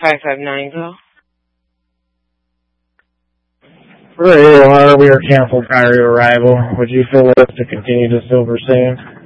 559, go. For AOR, we are canceled prior to arrival. Would you fill us to continue to Silver Sand?